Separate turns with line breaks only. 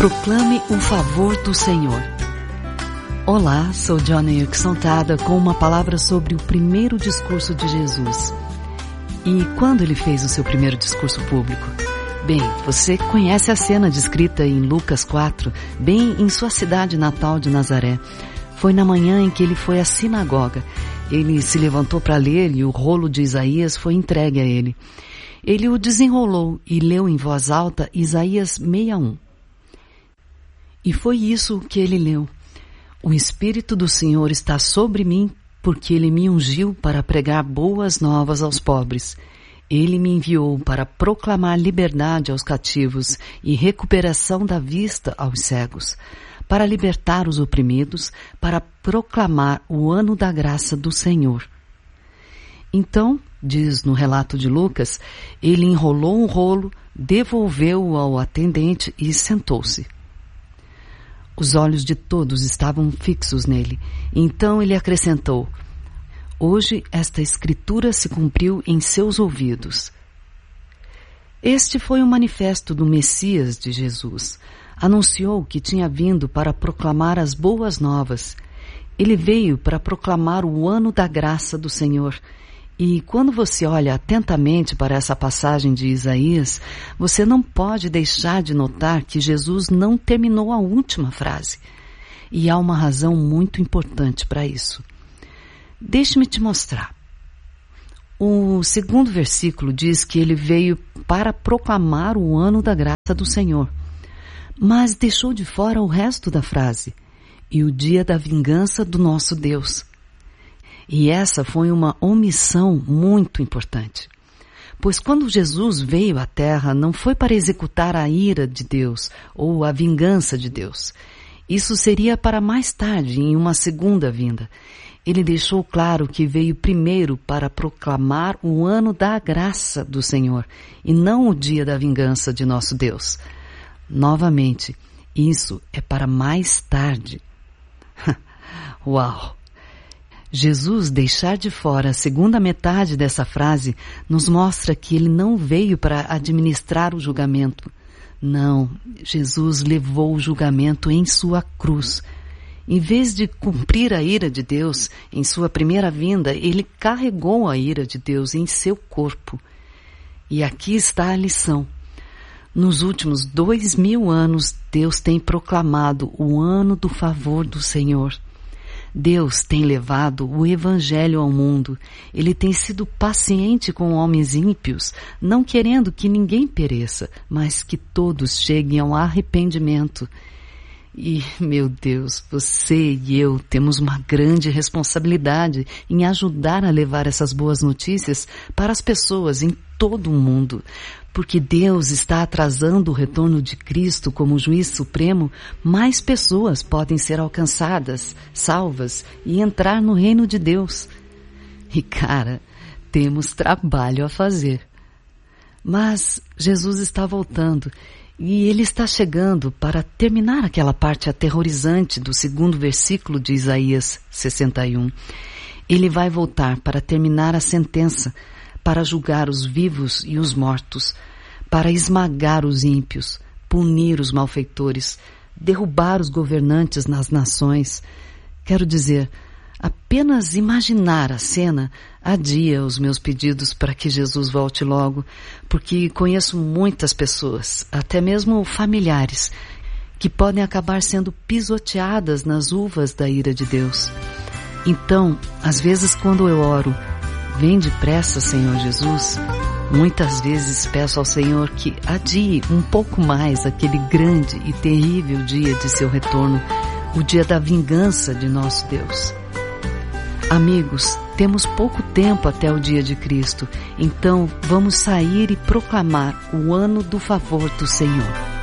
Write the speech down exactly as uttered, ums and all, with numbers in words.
Proclame o favor do Senhor. Olá, sou Johnny Exaltada com uma palavra sobre o primeiro discurso de Jesus. E quando ele fez o seu primeiro discurso público? Bem, você conhece a cena descrita em Lucas quatro, bem em sua cidade natal de Nazaré. Foi na manhã em que ele foi à sinagoga. Ele se levantou para ler e o rolo de Isaías foi entregue a ele. Ele o desenrolou e leu em voz alta Isaías sessenta e um. E foi isso que ele leu. O Espírito do Senhor está sobre mim, porque Ele me ungiu para pregar boas novas aos pobres. Ele me enviou para proclamar liberdade aos cativos e recuperação da vista aos cegos, para libertar os oprimidos, para proclamar o ano da graça do Senhor. Então, diz no relato de Lucas, ele enrolou um rolo, devolveu-o ao atendente e sentou-se. Os olhos de todos estavam fixos nele. Então ele acrescentou: hoje esta escritura se cumpriu em seus ouvidos. Este foi o manifesto do Messias de Jesus. Anunciou que tinha vindo para proclamar as boas novas. Ele veio para proclamar o ano da graça do Senhor. E quando você olha atentamente para essa passagem de Isaías, você não pode deixar de notar que Jesus não terminou a última frase. E há uma razão muito importante para isso. Deixe-me te mostrar. O segundo versículo diz que ele veio para proclamar o ano da graça do Senhor. Mas deixou de fora o resto da frase. E o dia da vingança do nosso Deus. E essa foi uma omissão muito importante. Pois quando Jesus veio à terra, não foi para executar a ira de Deus ou a vingança de Deus. Isso seria para mais tarde, em uma segunda vinda. Ele deixou claro que veio primeiro para proclamar o ano da graça do Senhor e não o dia da vingança de nosso Deus. Novamente, isso é para mais tarde. Uau! Jesus deixar de fora a segunda metade dessa frase nos mostra que ele não veio para administrar o julgamento. Não, Jesus levou o julgamento em sua cruz. Em vez de cumprir a ira de Deus em sua primeira vinda, ele carregou a ira de Deus em seu corpo. E aqui está a lição. Nos últimos dois mil anos, Deus tem proclamado o ano do favor do Senhor. Deus tem levado o Evangelho ao mundo. Ele tem sido paciente com homens ímpios, não querendo que ninguém pereça, mas que todos cheguem ao arrependimento. E, meu Deus, você e eu temos uma grande responsabilidade em ajudar a levar essas boas notícias para as pessoas em todo o mundo. Porque Deus está atrasando o retorno de Cristo como juiz supremo, mais pessoas podem ser alcançadas, salvas e entrar no reino de Deus. E cara, temos trabalho a fazer. Mas Jesus está voltando e Ele está chegando para terminar aquela parte aterrorizante do segundo versículo de Isaías sessenta e um. Ele vai voltar para terminar a sentença, para julgar os vivos e os mortos, para esmagar os ímpios, punir os malfeitores, derrubar os governantes nas nações. Quero dizer, apenas imaginar a cena adia os meus pedidos para que Jesus volte logo, porque conheço muitas pessoas, até mesmo familiares, que podem acabar sendo pisoteadas nas uvas da ira de Deus. Então, às vezes quando eu oro, vem depressa, Senhor Jesus, muitas vezes peço ao Senhor que adie um pouco mais aquele grande e terrível dia de seu retorno, o dia da vingança de nosso Deus. Amigos, temos pouco tempo até o dia de Cristo, então vamos sair e proclamar o ano do favor do Senhor.